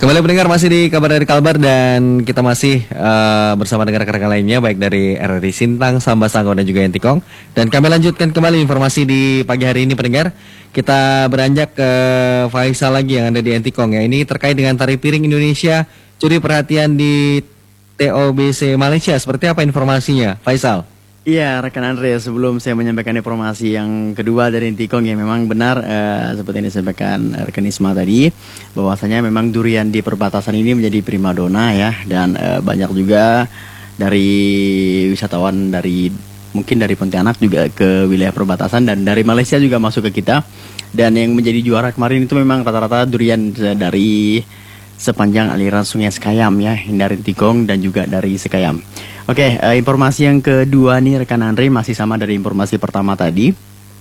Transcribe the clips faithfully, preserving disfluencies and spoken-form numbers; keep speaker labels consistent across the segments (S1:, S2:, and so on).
S1: Kembali pendengar masih di Kabar dari Kalbar dan kita masih uh, bersama dengan rekan-rekan lainnya baik dari R R I Sintang, Sambasangko dan juga Entikong. Dan kami lanjutkan kembali informasi di pagi hari ini pendengar. Kita beranjak ke Faisal lagi yang ada di Entikong ya. Ini terkait dengan tari piring Indonesia curi perhatian di T O B C Malaysia. Seperti apa informasinya, Faisal?
S2: Iya, rekan Andre, sebelum saya menyampaikan informasi yang kedua dari Entikong yang memang benar uh, seperti yang disampaikan rekan Isma tadi, bahwasanya memang durian di perbatasan ini menjadi primadona ya, dan uh, banyak juga dari wisatawan dari mungkin dari Pontianak juga ke wilayah perbatasan dan dari Malaysia juga masuk ke kita. Dan yang menjadi juara kemarin itu memang rata-rata durian dari sepanjang aliran Sungai Sekayam ya, dari Entikong dan juga dari Sekayam. Oke, uh, informasi yang kedua nih rekan Andre masih sama dari informasi pertama tadi.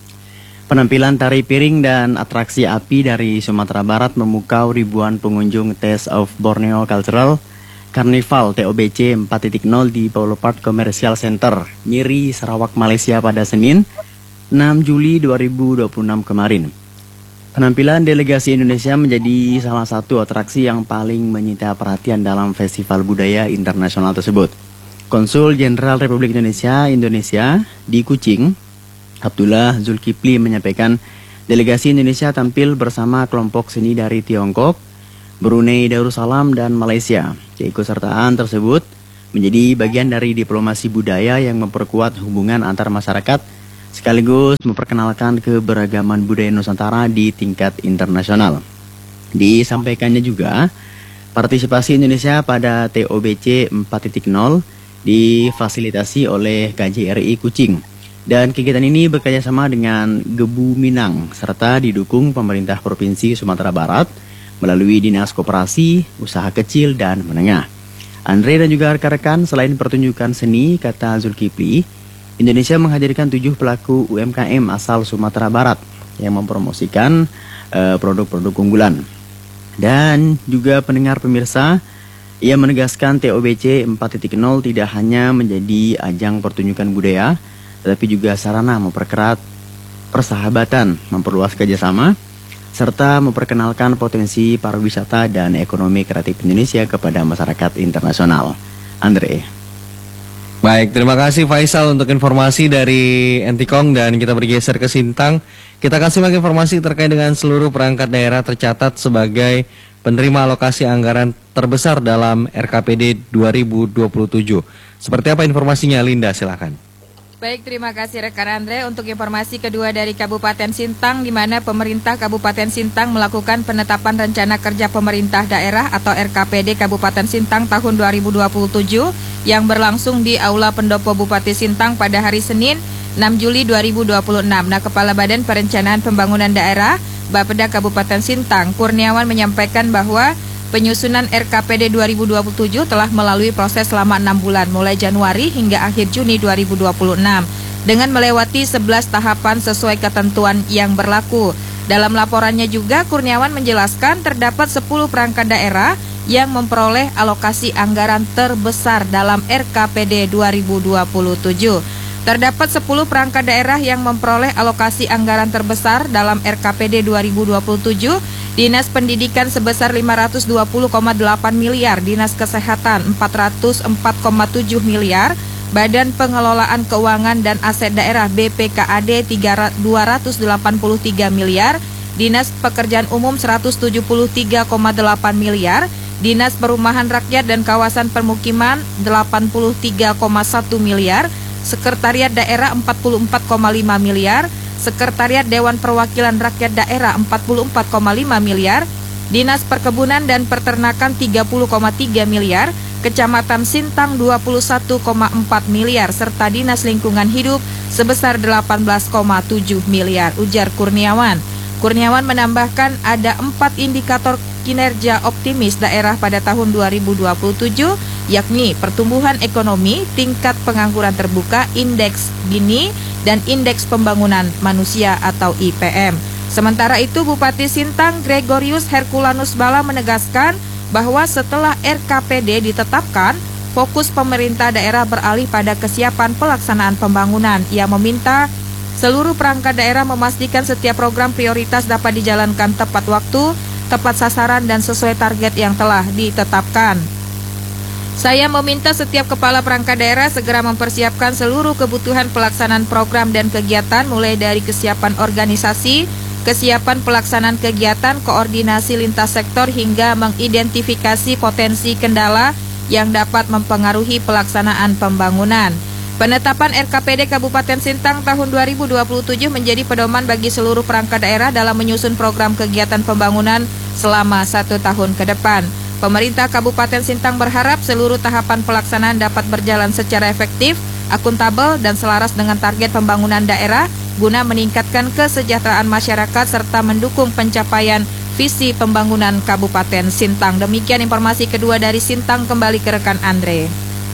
S2: Penampilan tari piring dan atraksi api dari Sumatera Barat memukau ribuan pengunjung Taste of Borneo Cultural Carnival T O B C empat titik nol di Paulo Park Commercial Center, Miri, Sarawak, Malaysia pada Senin enam Juli dua ribu dua puluh enam kemarin. Penampilan delegasi Indonesia menjadi salah satu atraksi yang paling menyita perhatian dalam festival budaya internasional tersebut. Konsul Jenderal Republik Indonesia Indonesia di Kuching, Abdullah Zulkifli menyampaikan delegasi Indonesia tampil bersama kelompok seni dari Tiongkok, Brunei Darussalam dan Malaysia. Keikutsertaan tersebut menjadi bagian dari diplomasi budaya yang memperkuat hubungan antar masyarakat sekaligus memperkenalkan keberagaman budaya Nusantara di tingkat internasional. Disampaikannya juga partisipasi Indonesia pada T O B C empat titik nol difasilitasi oleh K J R I Kuching, dan kegiatan ini bekerjasama dengan Gebu Minang serta didukung pemerintah Provinsi Sumatera Barat melalui Dinas Koperasi, Usaha Kecil dan Menengah. Andre dan juga rekan-rekan, selain pertunjukan seni, kata Zulkifli, Indonesia menghadirkan tujuh pelaku U M K M asal Sumatera Barat yang mempromosikan uh, produk-produk unggulan. Dan juga pendengar pemirsa, ia menegaskan T O B C empat titik nol tidak hanya menjadi ajang pertunjukan budaya, tetapi juga sarana memperkerat persahabatan, memperluas kerjasama, serta memperkenalkan potensi pariwisata dan ekonomi kreatif Indonesia kepada masyarakat internasional. Andre.
S1: Baik, terima kasih Faisal untuk informasi dari Entikong dan kita bergeser ke Sintang. Kita akan simak informasi terkait dengan seluruh perangkat daerah tercatat sebagai penerima alokasi anggaran terbesar dalam R K P D dua ribu dua puluh tujuh. Seperti apa informasinya, Linda? Silakan.
S3: Baik, terima kasih rekan Andre. Untuk informasi kedua dari Kabupaten Sintang, di mana pemerintah Kabupaten Sintang melakukan penetapan rencana kerja pemerintah daerah atau R K P D Kabupaten Sintang tahun dua ribu dua puluh tujuh yang berlangsung di Aula Pendopo Bupati Sintang pada hari Senin enam Juli dua ribu dua puluh enam. Nah, Kepala Badan Perencanaan Pembangunan Daerah Bapeda Kabupaten Sintang, Kurniawan, menyampaikan bahwa penyusunan R K P D dua ribu dua puluh tujuh telah melalui proses selama enam bulan, mulai Januari hingga akhir Juni dua ribu dua puluh enam, dengan melewati sebelas tahapan sesuai ketentuan yang berlaku. Dalam laporannya juga, Kurniawan menjelaskan terdapat sepuluh perangkat daerah yang memperoleh alokasi anggaran terbesar dalam R K P D dua ribu dua puluh tujuh. Terdapat sepuluh perangkat daerah yang memperoleh alokasi anggaran terbesar dalam R K P D dua ribu dua puluh tujuh, Dinas Pendidikan sebesar lima ratus dua puluh koma delapan miliar, Dinas Kesehatan empat ratus empat koma tujuh miliar, Badan Pengelolaan Keuangan dan Aset Daerah B P K A D dua ratus delapan puluh tiga miliar, Dinas Pekerjaan Umum seratus tujuh puluh tiga koma delapan miliar, Dinas Perumahan Rakyat dan Kawasan Permukiman delapan puluh tiga koma satu miliar, Sekretariat Daerah empat puluh empat koma lima miliar, Sekretariat Dewan Perwakilan Rakyat Daerah empat puluh empat koma lima miliar, Dinas Perkebunan dan Peternakan tiga puluh koma tiga miliar, Kecamatan Sintang dua puluh satu koma empat miliar, serta Dinas Lingkungan Hidup sebesar delapan belas koma tujuh miliar, ujar Kurniawan. Kurniawan menambahkan ada empat indikator kinerja optimis daerah pada tahun dua ribu dua puluh tujuh, yakni pertumbuhan ekonomi, tingkat pengangguran terbuka, indeks Gini, dan indeks pembangunan manusia atau I P M. Sementara itu, Bupati Sintang Gregorius Herculanus Bala menegaskan bahwa setelah R K P D ditetapkan, fokus pemerintah daerah beralih pada kesiapan pelaksanaan pembangunan. Ia meminta seluruh perangkat daerah memastikan setiap program prioritas dapat dijalankan tepat waktu tepat sasaran dan sesuai target yang telah ditetapkan. Saya meminta setiap kepala perangkat daerah segera mempersiapkan seluruh kebutuhan pelaksanaan program dan kegiatan mulai dari kesiapan organisasi, kesiapan pelaksanaan kegiatan, koordinasi lintas sektor hingga mengidentifikasi potensi kendala yang dapat mempengaruhi pelaksanaan pembangunan. Penetapan R K P D Kabupaten Sintang tahun dua ribu dua puluh tujuh menjadi pedoman bagi seluruh perangkat daerah dalam menyusun program kegiatan pembangunan selama satu tahun ke depan. Pemerintah Kabupaten Sintang berharap seluruh tahapan pelaksanaan dapat berjalan secara efektif, akuntabel, dan selaras dengan target pembangunan daerah guna meningkatkan kesejahteraan masyarakat serta mendukung pencapaian visi pembangunan Kabupaten Sintang. Demikian informasi kedua dari Sintang, kembali ke rekan Andre.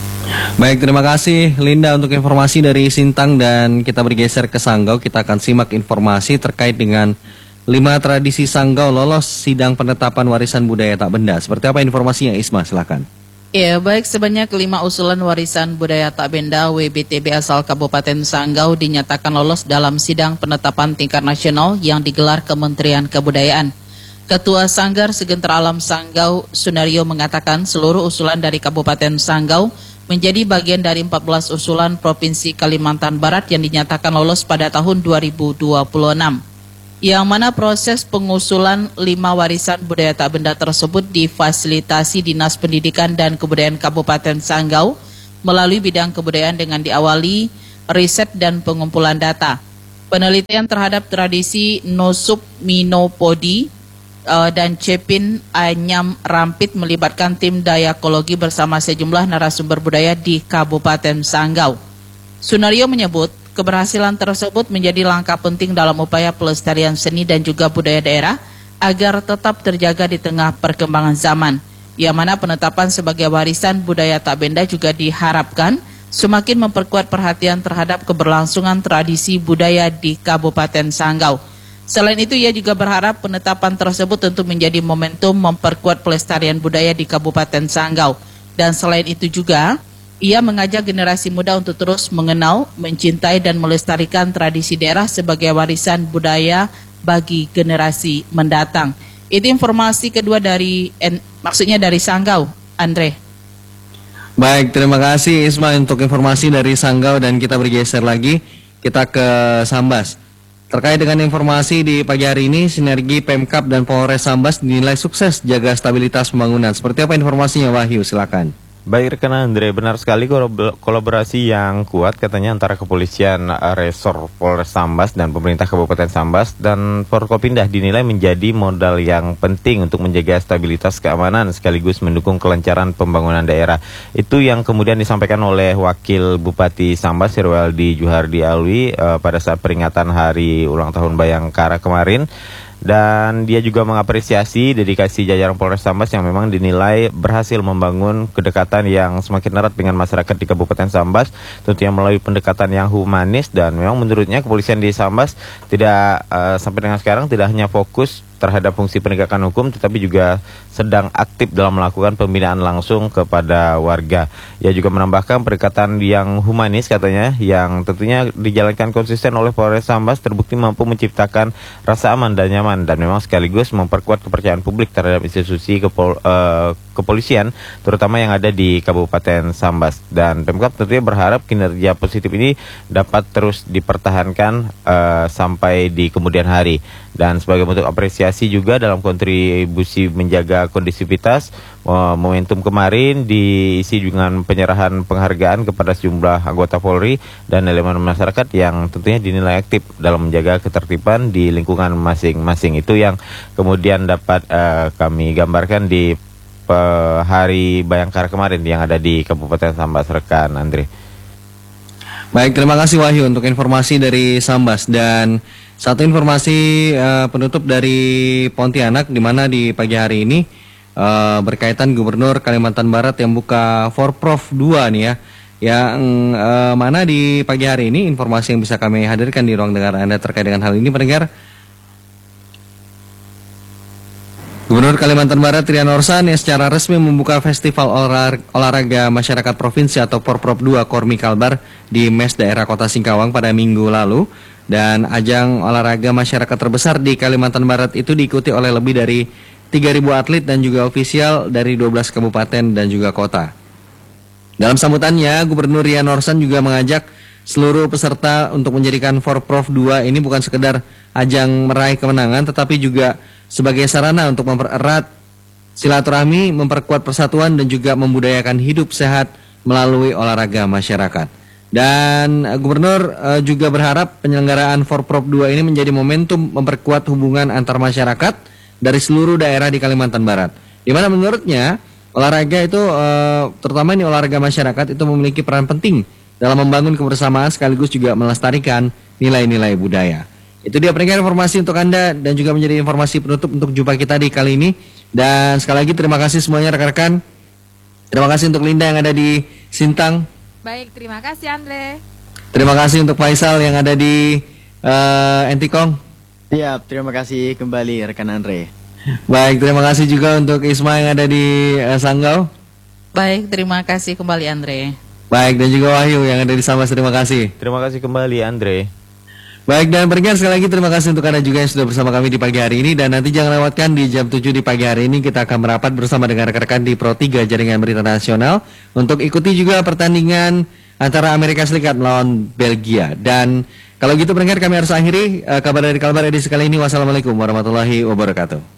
S1: Baik, terima kasih Linda untuk informasi dari Sintang, dan kita bergeser ke Sanggau. Kita akan simak informasi terkait dengan lima tradisi Sanggau lolos sidang penetapan warisan budaya tak benda. Seperti apa informasinya, Isma? Silakan.
S4: Ya, baik, sebanyak lima usulan warisan budaya tak benda W B T B asal Kabupaten Sanggau dinyatakan lolos dalam sidang penetapan tingkat nasional yang digelar Kementerian Kebudayaan. Ketua Sanggar Segentar Alam Sanggau, Sunario, mengatakan seluruh usulan dari Kabupaten Sanggau menjadi bagian dari empat belas usulan Provinsi Kalimantan Barat yang dinyatakan lolos pada tahun dua ribu dua puluh enam. Yang mana proses pengusulan lima warisan budaya tak benda tersebut difasilitasi Dinas Pendidikan dan Kebudayaan Kabupaten Sanggau melalui bidang kebudayaan dengan diawali riset dan pengumpulan data. Penelitian terhadap tradisi Nosub Minopodi uh, dan Cepin Anyam Rampit melibatkan tim dayakologi bersama sejumlah narasumber budaya di Kabupaten Sanggau. Sunario menyebut keberhasilan tersebut menjadi langkah penting dalam upaya pelestarian seni dan juga budaya daerah agar tetap terjaga di tengah perkembangan zaman. Yang mana penetapan sebagai warisan budaya tak benda juga diharapkan semakin memperkuat perhatian terhadap keberlangsungan tradisi budaya di Kabupaten Sanggau. Selain itu, ia juga berharap penetapan tersebut tentu menjadi momentum memperkuat pelestarian budaya di Kabupaten Sanggau. Dan selain itu juga, ia mengajak generasi muda untuk terus mengenal, mencintai, dan melestarikan tradisi daerah sebagai warisan budaya bagi generasi mendatang. Itu informasi kedua dari, en, maksudnya dari Sanggau, Andre.
S1: Baik, terima kasih Isma untuk informasi dari Sanggau, dan kita bergeser lagi, kita ke Sambas. Terkait dengan informasi di pagi hari ini, sinergi Pemkab dan Polres Sambas dinilai sukses jaga stabilitas pembangunan. Seperti apa informasinya, Wahyu? Silakan.
S5: Baik rekan Andre, benar sekali kolaborasi yang kuat katanya antara kepolisian Resor Polres Sambas dan pemerintah Kabupaten Sambas dan Forkopindah dinilai menjadi modal yang penting untuk menjaga stabilitas keamanan sekaligus mendukung kelancaran pembangunan daerah. Itu yang kemudian disampaikan oleh Wakil Bupati Sambas Herwaldi Juhardi Alwi uh, pada saat peringatan Hari Ulang Tahun Bayangkara kemarin. Dan dia juga mengapresiasi dedikasi jajaran Polres Sambas yang memang dinilai berhasil membangun kedekatan yang semakin erat dengan masyarakat di Kabupaten Sambas, tentunya melalui pendekatan yang humanis. Dan memang menurutnya kepolisian di Sambas tidak uh, sampai dengan sekarang tidak hanya fokus terhadap fungsi penegakan hukum, tetapi juga sedang aktif dalam melakukan pembinaan langsung kepada warga. Ia juga menambahkan pendekatan yang humanis katanya, yang tentunya dijalankan konsisten oleh Polres Sambas terbukti mampu menciptakan rasa aman dan nyaman, dan memang sekaligus memperkuat kepercayaan publik terhadap institusi kepol, uh, kepolisian, terutama yang ada di Kabupaten Sambas. Dan Pemkab tentunya berharap kinerja positif ini dapat terus dipertahankan uh, sampai di kemudian hari. Dan sebagai bentuk apresiasi juga dalam kontribusi menjaga kondisivitas, momentum kemarin diisi dengan penyerahan penghargaan kepada sejumlah anggota Polri dan elemen masyarakat yang tentunya dinilai aktif dalam menjaga ketertiban di lingkungan masing-masing. Itu yang kemudian dapat uh, kami gambarkan di uh, Hari Bayangkara kemarin yang ada di Kabupaten Sambas, rekan Andre.
S1: Baik, terima kasih Wahyu untuk informasi dari Sambas. Dan satu informasi uh, penutup dari Pontianak, di mana di pagi hari ini uh, berkaitan Gubernur Kalimantan Barat yang buka Forprov dua nih ya, yang uh, mana di pagi hari ini informasi yang bisa kami hadirkan di ruang dengar Anda terkait dengan hal ini, pendengar. Gubernur Kalimantan Barat Rian Orsan yang secara resmi membuka Festival Olar Olahraga Masyarakat Provinsi atau Forprov dua Kormi Kalbar di Mes Daerah Kota Singkawang pada minggu lalu. Dan ajang olahraga masyarakat terbesar di Kalimantan Barat itu diikuti oleh lebih dari tiga ribu atlet dan juga ofisial dari dua belas kabupaten dan juga kota. Dalam sambutannya, Gubernur Rian Norsan juga mengajak seluruh peserta untuk menjadikan Forprov dua ini bukan sekedar ajang meraih kemenangan, tetapi juga sebagai sarana untuk mempererat silaturahmi, memperkuat persatuan dan juga membudayakan hidup sehat melalui olahraga masyarakat. Dan uh, Gubernur uh, juga berharap penyelenggaraan Forprov dua ini menjadi momentum memperkuat hubungan antar masyarakat dari seluruh daerah di Kalimantan Barat. Di mana menurutnya olahraga itu, uh, terutama ini olahraga masyarakat itu memiliki peran penting dalam membangun kebersamaan sekaligus juga melestarikan nilai-nilai budaya. Itu dia pendengar informasi untuk Anda dan juga menjadi informasi penutup untuk jumpa kita di kali ini. Dan sekali lagi terima kasih semuanya rekan-rekan. Terima kasih untuk Linda yang ada di Sintang.
S3: Baik, terima kasih Andre.
S1: Terima kasih untuk Faisal yang ada di uh, Entikong.
S2: Siap, terima kasih kembali rekan Andre.
S1: Baik, terima kasih juga untuk Isma yang ada di uh, Sanggau.
S4: Baik, terima kasih kembali Andre.
S1: Baik, dan juga Wahyu yang ada di Sambas, terima kasih.
S5: Terima kasih kembali Andre.
S1: Baik, dan pendengar sekali lagi terima kasih untuk Anda juga yang sudah bersama kami di pagi hari ini. Dan nanti jangan lewatkan di jam tujuh di pagi hari ini kita akan merapat bersama dengan rekan-rekan di Pro tiga Jaringan Berita Nasional untuk ikuti juga pertandingan antara Amerika Serikat melawan Belgia. Dan kalau gitu pendengar kami harus akhiri uh, kabar dari Kalbar edisi kali ini. Wassalamualaikum warahmatullahi wabarakatuh.